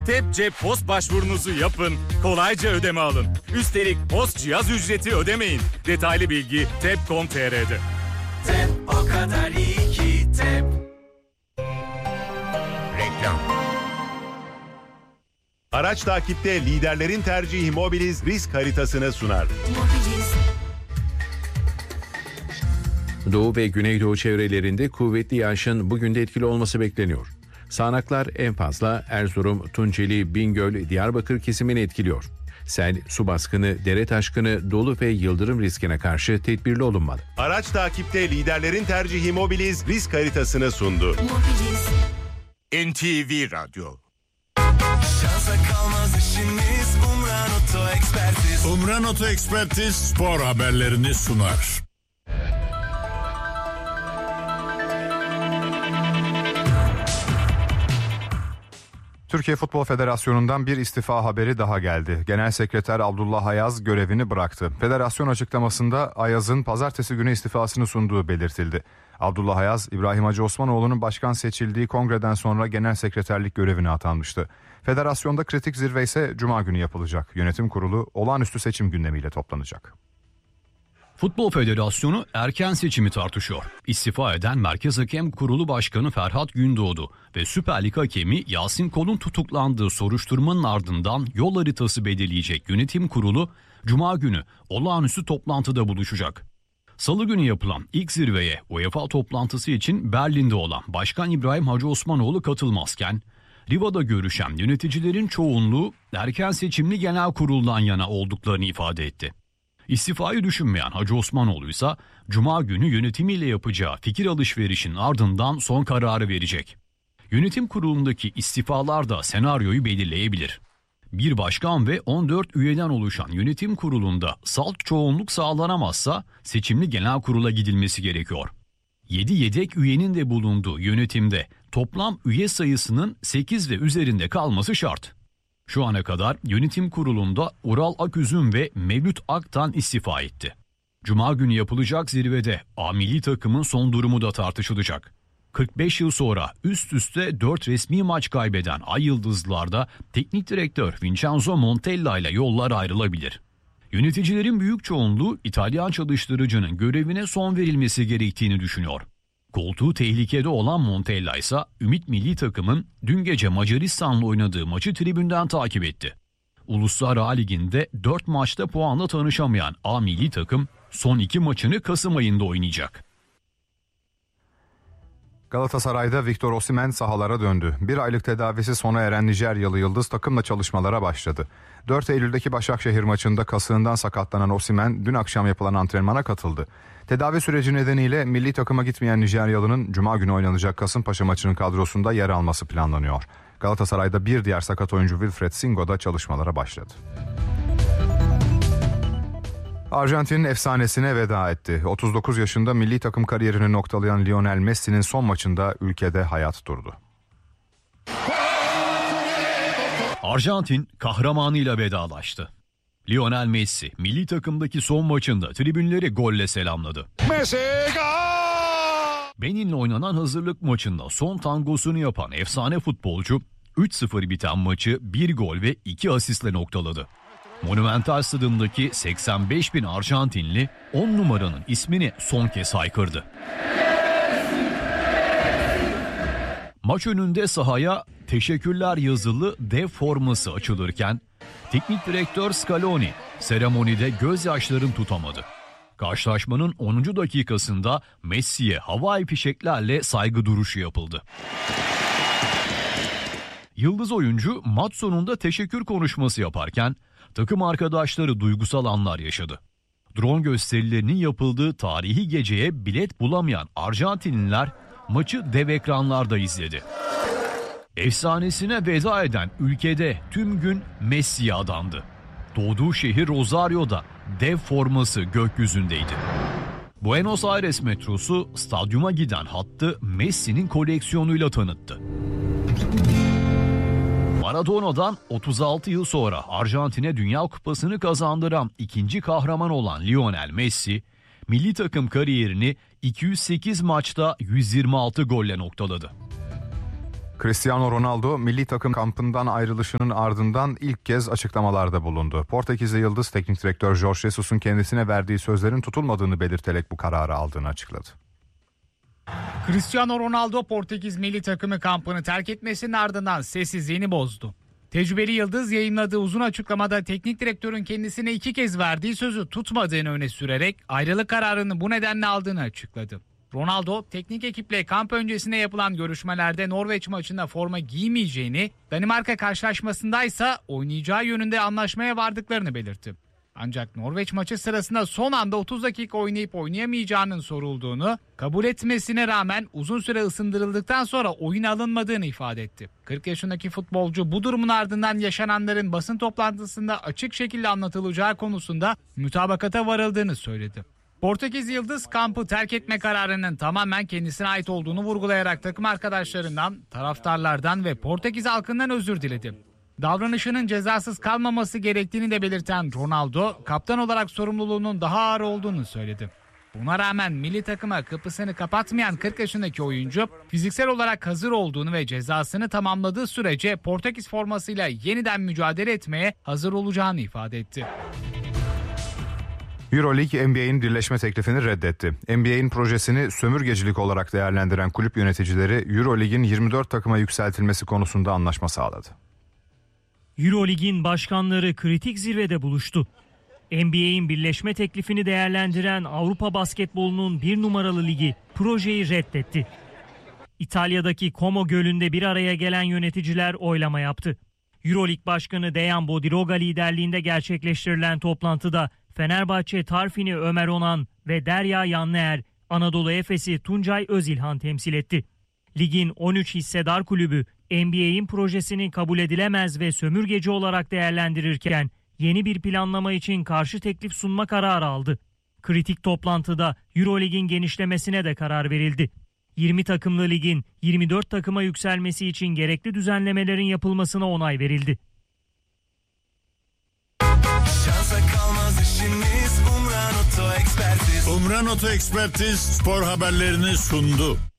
TEP Post başvurunuzu yapın, kolayca ödeme alın. Üstelik post cihaz ücreti ödemeyin. Detaylı bilgi tep.com.tr'de. TEP o kadar iyi ki TEP. Reklam. Araç takipte liderlerin tercihi Mobiliz risk haritasını sunar. Doğu ve Güneydoğu çevrelerinde kuvvetli yağışın bugün de etkili olması bekleniyor. Sağanaklar en fazla Erzurum, Tunceli, Bingöl, Diyarbakır kesimini etkiliyor. Sel, su baskını, dere taşkını, dolu ve yıldırım riskine karşı tedbirli olunmalı. Araç takipte liderlerin tercihi Mobiliz risk haritasını sundu. Mobiliz. NTV Radyo. Şansa kalmaz işiniz, Umran Oto Ekspertiz. Umran Oto Ekspertiz spor haberlerini sunar. Türkiye Futbol Federasyonu'ndan bir istifa haberi daha geldi. Genel Sekreter Abdullah Ayaz görevini bıraktı. Federasyon açıklamasında Ayaz'ın pazartesi günü istifasını sunduğu belirtildi. Abdullah Ayaz, İbrahim Hacı Osmanoğlu'nun başkan seçildiği kongreden sonra genel sekreterlik görevine atanmıştı. Federasyonda kritik zirve ise Cuma günü yapılacak. Yönetim kurulu olağanüstü seçim gündemiyle toplanacak. Futbol Federasyonu erken seçimi tartışıyor. İstifa eden Merkez Hakem Kurulu Başkanı Ferhat Gündoğdu ve Süper Lig hakemi Yasin Kol'un tutuklandığı soruşturmanın ardından yol haritası belirleyecek yönetim kurulu Cuma günü olağanüstü toplantıda buluşacak. Salı günü yapılan ilk zirveye UEFA toplantısı için Berlin'de olan Başkan İbrahim Hacı Osmanoğlu katılmazken, Riva'da görüşen yöneticilerin çoğunluğu erken seçimli genel kuruldan yana olduklarını ifade etti. İstifayı düşünmeyen Hacı Osmanoğlu ise Cuma günü yönetimiyle yapacağı fikir alışverişinin ardından son kararı verecek. Yönetim kurulundaki istifalar da senaryoyu belirleyebilir. Bir başkan ve 14 üyeden oluşan yönetim kurulunda salt çoğunluk sağlanamazsa seçimli genel kurula gidilmesi gerekiyor. 7 yedek üyenin de bulunduğu yönetimde toplam üye sayısının 8 ve üzerinde kalması şart. Şu ana kadar yönetim kurulunda Ural Aküzüm ve Mevlüt Aktan istifa etti. Cuma günü yapılacak zirvede A milli takımın son durumu da tartışılacak. 45 yıl sonra üst üste 4 resmi maç kaybeden Ay Yıldızlılar'da teknik direktör Vincenzo Montella ile yollar ayrılabilir. Yöneticilerin büyük çoğunluğu İtalyan çalıştırıcının görevine son verilmesi gerektiğini düşünüyor. Koltuğu tehlikede olan Montella ise Ümit milli takımın dün gece Macaristan'la oynadığı maçı tribünden takip etti. Uluslar A Ligi'nde 4 maçta puanla tanışamayan A milli takım son 2 maçını Kasım ayında oynayacak. Galatasaray'da Victor Osimhen sahalara döndü. Bir aylık tedavisi sona eren Nijeryalı yıldız takımla çalışmalara başladı. 4 Eylül'deki Başakşehir maçında kasığından sakatlanan Osimhen dün akşam yapılan antrenmana katıldı. Tedavi süreci nedeniyle milli takıma gitmeyen Nijeryalı'nın Cuma günü oynanacak Kasımpaşa maçının kadrosunda yer alması planlanıyor. Galatasaray'da bir diğer sakat oyuncu Wilfred Singo da çalışmalara başladı. Arjantin'in efsanesine veda etti. 39 yaşında milli takım kariyerini noktalayan Lionel Messi'nin son maçında ülkede hayat durdu. Arjantin kahramanıyla vedalaştı. Lionel Messi milli takımdaki son maçında tribünleri golle selamladı. Benin'le oynanan hazırlık maçında son tangosunu yapan efsane futbolcu 3-0 biten maçı 1 gol ve 2 asistle noktaladı. Monumental Stadındaki 85 bin Arjantinli 10 numaranın ismini son kez haykırdı. Maç önünde sahaya teşekkürler yazılı dev forması açılırken teknik direktör Scaloni seremonide gözyaşlarını tutamadı. Karşılaşmanın 10. dakikasında Messi'ye havai fişeklerle saygı duruşu yapıldı. Yıldız oyuncu maç sonunda teşekkür konuşması yaparken takım arkadaşları duygusal anlar yaşadı. Drone gösterilerinin yapıldığı tarihi geceye bilet bulamayan Arjantinliler maçı dev ekranlarda izledi. Efsanesine veda eden ülkede tüm gün Messi'ye adandı. Doğduğu şehir Rosario'da dev forması gökyüzündeydi. Buenos Aires metrosu stadyuma giden hattı Messi'nin koleksiyonuyla tanıttı. Maradona'dan 36 yıl sonra Arjantin'e Dünya Kupası'nı kazandıran ikinci kahraman olan Lionel Messi, milli takım kariyerini 208 maçta 126 golle noktaladı. Cristiano Ronaldo milli takım kampından ayrılışının ardından ilk kez açıklamalarda bulundu. Portekizli yıldız teknik direktör Jorge Jesus'un kendisine verdiği sözlerin tutulmadığını belirterek bu kararı aldığını açıkladı. Cristiano Ronaldo Portekiz milli takımı kampını terk etmesinin ardından sessizliğini bozdu. Tecrübeli yıldız yayınladığı uzun açıklamada teknik direktörün kendisine 2 kez verdiği sözü tutmadığını öne sürerek ayrılık kararını bu nedenle aldığını açıkladı. Ronaldo, teknik ekiple kamp öncesinde yapılan görüşmelerde Norveç maçında forma giymeyeceğini, Danimarka karşılaşmasındaysa oynayacağı yönünde anlaşmaya vardıklarını belirtti. Ancak Norveç maçı sırasında son anda 30 dakika oynayıp oynayamayacağının sorulduğunu, kabul etmesine rağmen uzun süre ısındırıldıktan sonra oyuna alınmadığını ifade etti. 40 yaşındaki futbolcu bu durumun ardından yaşananların basın toplantısında açık şekilde anlatılacağı konusunda mütabakata varıldığını söyledi. Portekiz yıldız kampı terk etme kararının tamamen kendisine ait olduğunu vurgulayarak takım arkadaşlarından, taraftarlardan ve Portekiz halkından özür diledi. Davranışının cezasız kalmaması gerektiğini de belirten Ronaldo, kaptan olarak sorumluluğunun daha ağır olduğunu söyledi. Buna rağmen milli takıma kapısını kapatmayan 40 yaşındaki oyuncu, fiziksel olarak hazır olduğunu ve cezasını tamamladığı sürece Portekiz formasıyla yeniden mücadele etmeye hazır olacağını ifade etti. Euroleague NBA'in birleşme teklifini reddetti. NBA'in projesini sömürgecilik olarak değerlendiren kulüp yöneticileri Euroleague'in 24 takıma yükseltilmesi konusunda anlaşma sağladı. Euroleague'in başkanları kritik zirvede buluştu. NBA'in birleşme teklifini değerlendiren Avrupa basketbolunun 1 numaralı ligi projeyi reddetti. İtalya'daki Como Gölü'nde bir araya gelen yöneticiler oylama yaptı. Euroleague Başkanı Dejan Bodiroga liderliğinde gerçekleştirilen toplantıda Fenerbahçe Tarfini Ömer Onan ve Derya Yanlıer, Anadolu Efes'i Tuncay Özilhan temsil etti. Ligin 13 hissedar kulübü NBA'in projesini kabul edilemez ve sömürgeci olarak değerlendirirken yeni bir planlama için karşı teklif sunma kararı aldı. Kritik toplantıda Euroleague'in genişlemesine de karar verildi. 20 takımlı ligin 24 takıma yükselmesi için gerekli düzenlemelerin yapılmasına onay verildi. Şansa kalmaz işimiz, Umran Oto Ekspertiz. Umran Oto Ekspertiz spor haberlerini sundu.